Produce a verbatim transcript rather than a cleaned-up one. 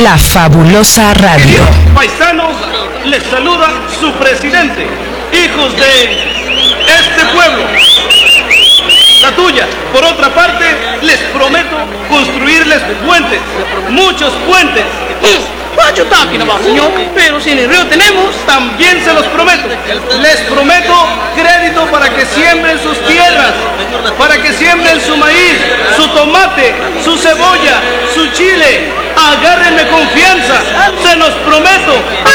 La Fabulosa Radio. Paisanos, les saluda su presidente, hijos de este pueblo, la tuya. Por otra parte, les prometo construirles puentes, muchos puentes. What you talking about, señor? Pero si en el río tenemos. También se los prometo. Les prometo crédito para que siembren sus tierras, para que siembren su maíz, su tomate, su cebolla, su chile. Agárrenme confianza, se los prometo.